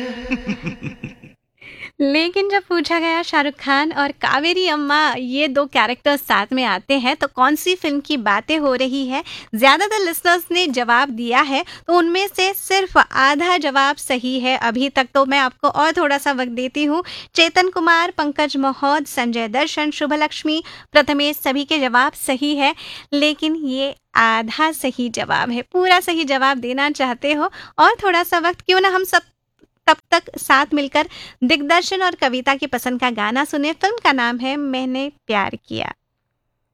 लेकिन जब पूछा गया शाहरुख खान और कावेरी अम्मा ये 2 कैरेक्टर्स साथ में आते हैं तो कौन-सी फ़िल्म की बातें हो रही है? ज़्यादातर लिसनर्स ने जवाब दिया है, तो उनमें से सिर्फ़ आधा जवाब सही है अभी तक, तो मैं आपको और थोड़ा-सा वक़्त देती हूँ। चेतन कुमार, पंकज महोद, संजय दर्शन, शुभलक्ष्मी, प्रथमेश सभी के जवाब सही है, लेकिन ये आधा सही जवाब है। पूरा सही जवाब देना चाहते हो और थोड़ा-सा वक़्त क्यों ना हम सब तब तक साथ मिलकर दिग्दर्शन और कविता की पसंद का गाना सुने। फिल्म का नाम है मैंने प्यार किया।